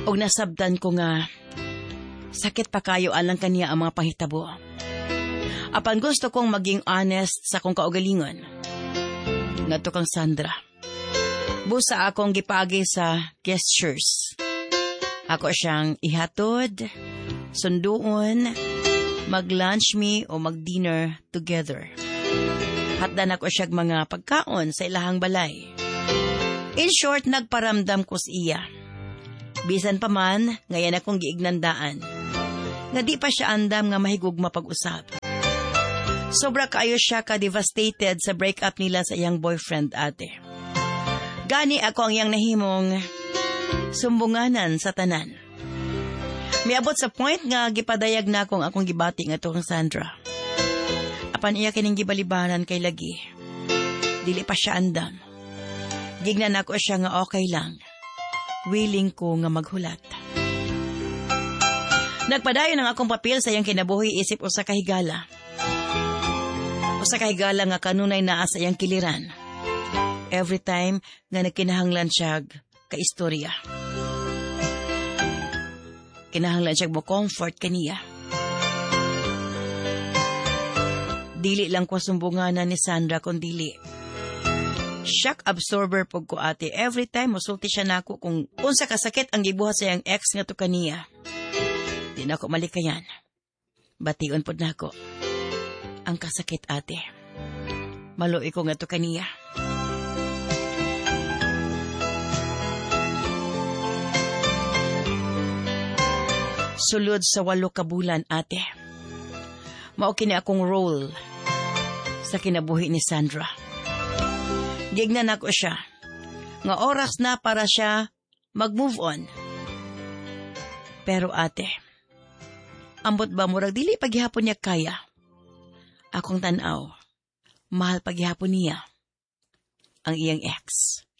Og nasabdan ko nga, sakit pa kayo alang kaniya ang mga panghitabo. Apan gusto kong maging honest sa kong kaugalingon. Ngadto kang Sandra. Busa akong gipagi sa gestures. Ako siyang ihatod, sunduon, mag-lunch me o mag-dinner together. Hatdan ako siyag mga pagkaon sa ilahang balay. In short, nagparamdam ko sa iya. Bisan pa man, ngayon akong giignandaan. Nga di pa siya andam nga mahigug mapag-usap. Sobra kaayo siya ka-devastated sa breakup nila sa iyang boyfriend, ate. Gani ako ang iyang nahimong sumbunganan sa tanan. Miabot sa point nga gipadayag na akong gibati nga itong Sandra. Apan iya kining gibalibaran kay lagi. Dili pa siya andam. Gignan ako siya nga okay lang. Willing ko nga maghulat. Nagpadayon ang akong papel sa iyang kinabuhi isip usa ka higala. Usa ka higala nga kanunay naa sa iyang kiliran. Every time nga nagkinahanglan siya ka istorya. Kinahanglan siya mo comfort kaniya. Dili lang ko sumbunganan ni Sandra kundili. Shock absorber pog ko, ate. Every time musulti siya nako kung unsa kasakit ang gibuhat sa iyang ex nga to kaniya. Di na ako malikayan. Bation pod nako. Ang kasakit, ate. Maluoy ko nga to kaniya. Sulod sa 8 ka bulan, ate. Mao kini akong role sa kinabuhi ni Sandra. Gignan ako siya. Nga oras na para siya mag-move on. Pero ate, ambot ba murag dili paghihapon niya kaya? Akong tanaw, mahal paghihapon niya ang iyang ex.